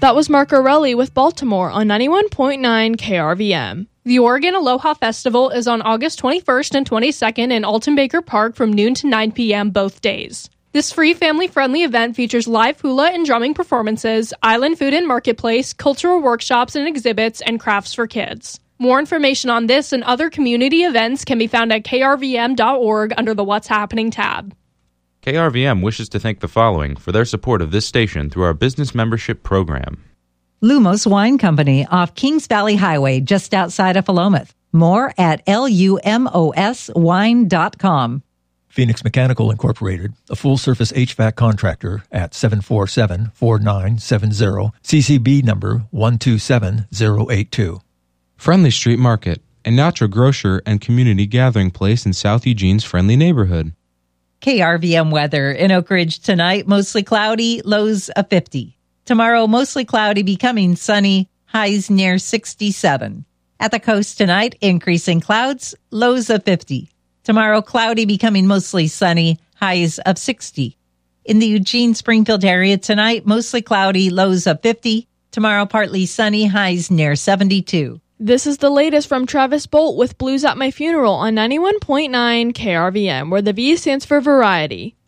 That was Mark Orelli with Baltimore on 91.9 KRVM. The Oregon Aloha Festival is on August 21st and 22nd in Alton Baker Park from noon to 9 p.m. both days. This free family-friendly event features live hula and drumming performances, island food and marketplace, cultural workshops and exhibits, and crafts for kids. More information on this and other community events can be found at krvm.org under the What's Happening tab. KRVM wishes to thank the following for their support of this station through our business membership program. Lumos Wine Company off Kings Valley Highway just outside of Philomath. More at lumoswine.com. Phoenix Mechanical Incorporated, a full-service HVAC contractor at 747-4970, CCB number 127082. Friendly Street Market, a natural grocer and community gathering place in South Eugene's friendly neighborhood. KRVM weather in Oak Ridge tonight, mostly cloudy, lows of 50. Tomorrow, mostly cloudy, becoming sunny, highs near 67. At the coast tonight, increasing clouds, lows of 50. Tomorrow, cloudy, becoming mostly sunny, highs of 60. In the Eugene-Springfield area tonight, mostly cloudy, lows of 50. Tomorrow, partly sunny, highs near 72. This is the latest from Travis Bolt with Blues at My Funeral on 91.9 KRVM, where the V stands for variety.